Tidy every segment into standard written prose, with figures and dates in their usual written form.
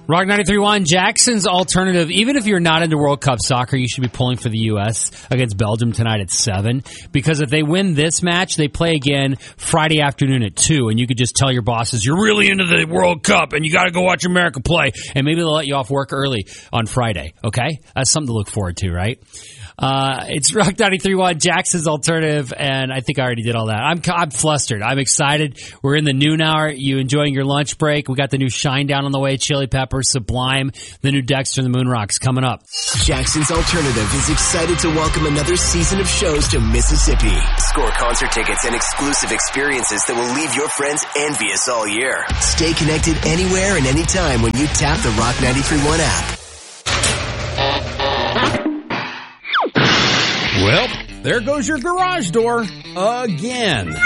Rock 93.1, Jackson's alternative. Even if you're not into World Cup soccer, you should be pulling for the U.S. against Belgium tonight at 7. Because if they win this match, they play again Friday afternoon at 2. And you could just tell your bosses, you're really into the World Cup and you got to go watch America play. And maybe they'll let you off work early on Friday. Okay? That's something to look forward to, right? It's Rock 93.1, Jackson's alternative, and I think I already did all that. I'm flustered. I'm excited. We're in the noon hour. You enjoying your lunch break? We got the new Shinedown on the way, Chili Peppers, Sublime, the new Dexter and the Moon Rocks coming up. Jackson's Alternative is excited to welcome another season of shows to Mississippi. Score concert tickets and exclusive experiences that will leave your friends envious all year. Stay connected anywhere and anytime when you tap the Rock 93.1 app. Well, there goes your garage door again.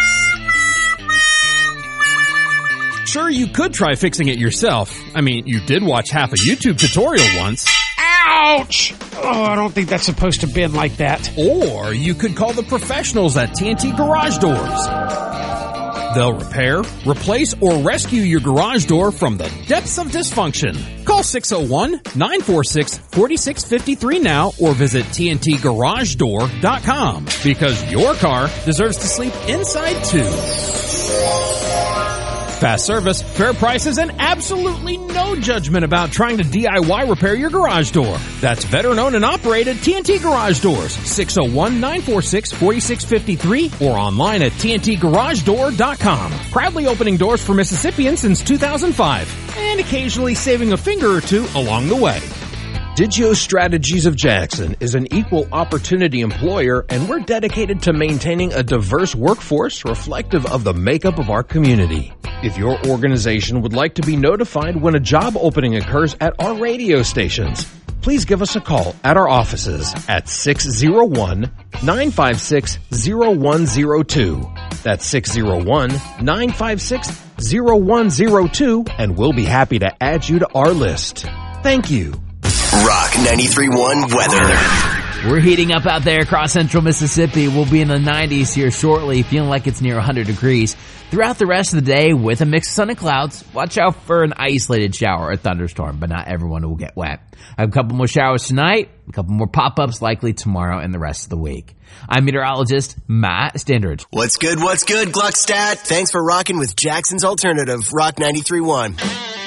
Sure, you could try fixing it yourself. I mean, you did watch half a YouTube tutorial once. Ouch! Oh, I don't think that's supposed to bend like that. Or you could call the professionals at TNT Garage Doors. They'll repair, replace, or rescue your garage door from the depths of dysfunction. Call 601-946-4653 now or visit TNTGarageDoor.com because your car deserves to sleep inside too. Fast service, fair prices, and absolutely no judgment about trying to DIY repair your garage door. That's veteran-owned and operated TNT Garage Doors, 601-946-4653, or online at TNTGarageDoor.com. Proudly opening doors for Mississippians since 2005, and occasionally saving a finger or two along the way. Digio Strategies of Jackson is an equal opportunity employer, and we're dedicated to maintaining a diverse workforce reflective of the makeup of our community. If your organization would like to be notified when a job opening occurs at our radio stations, please give us a call at our offices at 601-956-0102. That's 601-956-0102, and we'll be happy to add you to our list. Thank you. Rock 93.1 weather. We're heating up out there across central Mississippi. We'll be in the 90s here shortly, feeling like it's near 100 degrees. Throughout the rest of the day, with a mix of sun and clouds, watch out for an isolated shower or thunderstorm, but not everyone will get wet. I have a couple more showers tonight, a couple more pop-ups likely tomorrow and the rest of the week. I'm meteorologist Matt Standridge. What's good, Gluckstadt? Thanks for rocking with Jackson's Alternative, Rock 93.1.